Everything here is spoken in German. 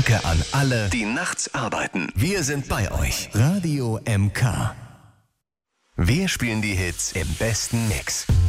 Danke an alle, die nachts arbeiten. Wir sind bei euch. Radio MK. Wir spielen die Hits im besten Mix.